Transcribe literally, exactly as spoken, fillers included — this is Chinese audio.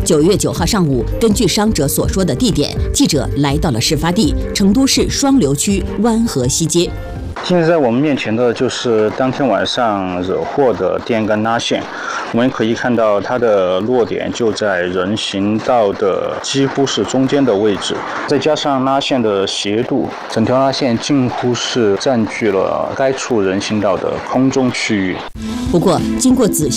九月九号上午，根据伤者所说的地点，记者来到了事发地成都市双流区湾河西街。 现在在我们面前的就是当天晚上惹祸的电杆拉线，我们可以看到它的落点就在人行道的几乎是中间的位置，再加上拉线的斜度，整条拉线近乎是占据了该处人行道的空中区域。 不过，经过仔细